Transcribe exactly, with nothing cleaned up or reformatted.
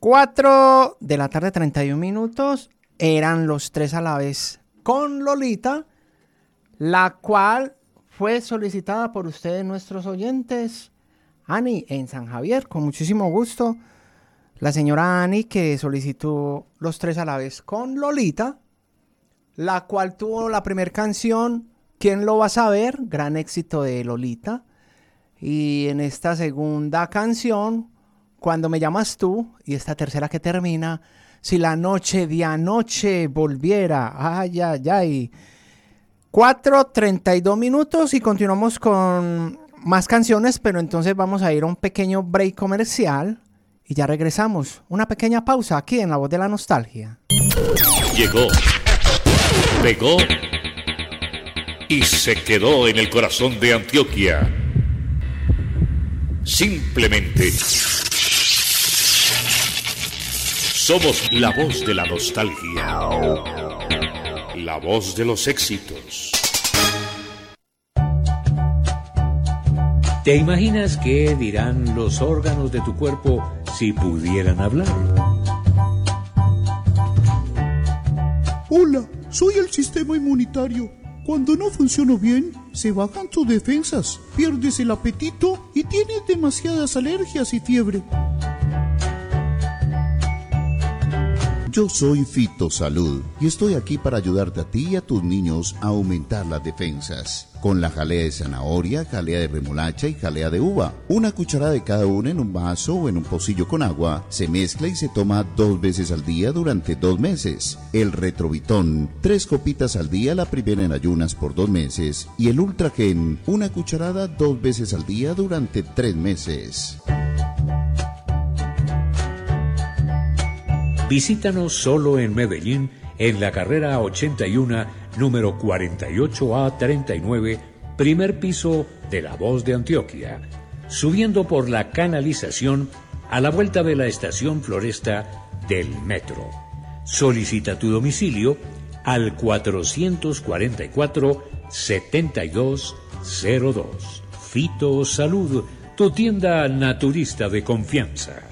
cuatro de la tarde, treinta y un minutos. Eran los tres a la vez con Lolita, la cual fue solicitada por ustedes, nuestros oyentes. Ani, en San Javier, con muchísimo gusto. La señora Ani, que solicitó los tres a la vez con Lolita, la cual tuvo la primera canción, ¿Quién lo va a saber? Gran éxito de Lolita. Y en esta segunda canción, Cuando me llamas tú, y esta tercera que termina, Si la noche de anoche volviera. Ay, ay, ay. cuatro treinta y dos minutos y continuamos con más canciones, pero entonces vamos a ir a un pequeño break comercial y ya regresamos. Una pequeña pausa aquí en La Voz de la Nostalgia. Llegó, pegó y se quedó en el corazón de Antioquia. Simplemente somos la voz de la nostalgia, la voz de los éxitos. ¿Te imaginas qué dirán los órganos de tu cuerpo si pudieran hablar? Hola, soy el sistema inmunitario. Cuando no funciono bien, se bajan tus defensas, pierdes el apetito y tienes demasiadas alergias y fiebre. Yo soy Fitosalud y estoy aquí para ayudarte a ti y a tus niños a aumentar las defensas. Con la jalea de zanahoria, jalea de remolacha y jalea de uva. Una cucharada de cada una en un vaso o en un pocillo con agua. Se mezcla y se toma dos veces al día durante dos meses. El Retrovitón, tres copitas al día, la primera en ayunas por dos meses. Y el Ultragen, una cucharada dos veces al día durante tres meses. Visítanos solo en Medellín, en la carrera ochenta y uno, número cuarenta y ocho A treinta y nueve, primer piso de La Voz de Antioquia, subiendo por la canalización a la vuelta de la estación Floresta del metro. Solicita tu domicilio al cuatrocientos cuarenta y cuatro, setenta y dos cero dos. Fito Salud, tu tienda naturista de confianza.